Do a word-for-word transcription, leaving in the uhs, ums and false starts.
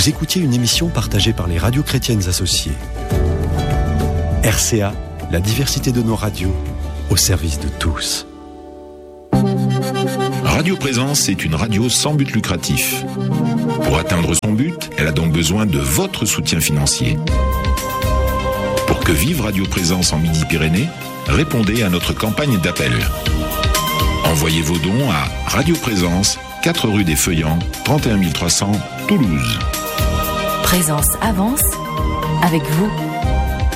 Vous écoutiez une émission partagée par les radios chrétiennes associées. R C A, la diversité de nos radios, au service de tous. Radio Présence est une radio sans but lucratif. Pour atteindre son but, elle a donc besoin de votre soutien financier. Pour que vive Radio Présence en Midi-Pyrénées, répondez à notre campagne d'appel. Envoyez vos dons à Radio Présence, quatre rue des Feuillants, trente et un mille trois cents, Toulouse. Présence avance avec vous.